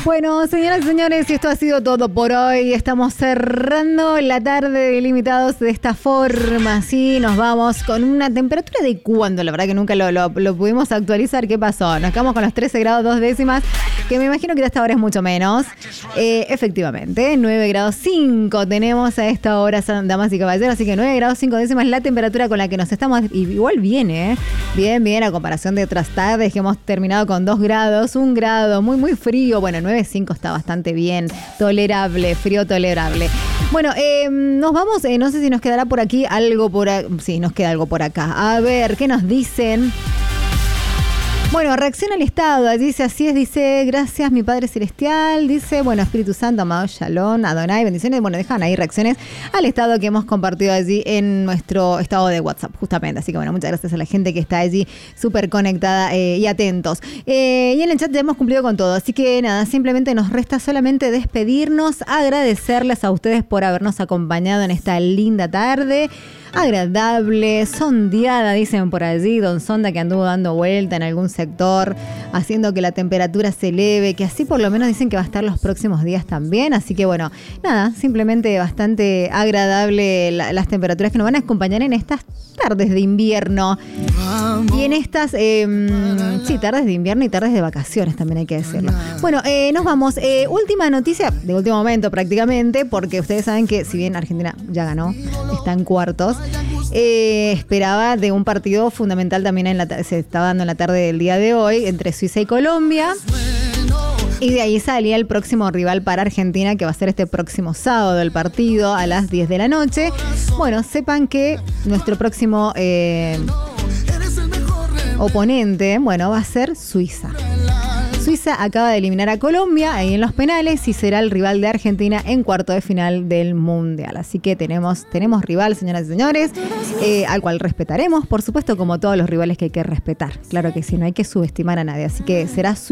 Bueno, señoras y señores, esto ha sido todo por hoy. Estamos cerrando la tarde de Limitados de esta forma. Sí, nos vamos con una temperatura de cuándo. La verdad que nunca lo pudimos actualizar. ¿Qué pasó? Nos quedamos con los 13 grados 2 décimas, que me imagino que hasta ahora es mucho menos. Efectivamente, 9 grados 5 tenemos a esta hora, damas y caballeros. Así que 9 grados 5 décimas la temperatura con la que nos estamos. Igual viene, ¿eh? Bien, a comparación de otras tardes que hemos terminado con 2 grados, 1 grado, muy frío. Bueno, 9,5 está bastante bien, tolerable, frío tolerable. Bueno, nos vamos, no sé si nos quedará por aquí algo sí, nos queda algo por acá. A ver, ¿qué nos dicen? Bueno, reacciona al Estado, allí dice, así es, dice, gracias mi Padre Celestial, dice, bueno, Espíritu Santo, amado Shalom, Adonai, bendiciones, bueno, dejan ahí reacciones al Estado que hemos compartido allí en nuestro estado de WhatsApp, justamente, así que bueno, muchas gracias a la gente que está allí súper conectada y atentos. Y en el chat ya hemos cumplido con todo, así que nada, simplemente nos resta solamente despedirnos, agradecerles a ustedes por habernos acompañado en esta linda tarde, agradable, sondeada, dicen por allí, Don Sonda que anduvo dando vuelta en algún sector, haciendo que la temperatura se eleve, que así por lo menos dicen que va a estar los próximos días también, así que bueno, nada, simplemente bastante agradable las temperaturas que nos van a acompañar en estas tardes de invierno y en estas, sí, tardes de invierno y tardes de vacaciones también hay que decirlo. Bueno, nos vamos, última noticia, de último momento prácticamente, porque ustedes saben que si bien Argentina ya ganó, está en cuartos, esperaba de un partido fundamental también se estaba dando en la tarde del día de hoy entre Suiza y Colombia, y de ahí salía el próximo rival para Argentina, que va a ser este próximo sábado el partido a las 10 de la noche. Bueno, sepan que nuestro próximo oponente, bueno, va a ser Suiza. Suiza acaba de eliminar a Colombia ahí en los penales y será el rival de Argentina en cuarto de final del Mundial. Así que tenemos rival, señoras y señores, al cual respetaremos, por supuesto, como todos los rivales que hay que respetar. Claro que sí, no hay que subestimar a nadie. Así que será Suiza.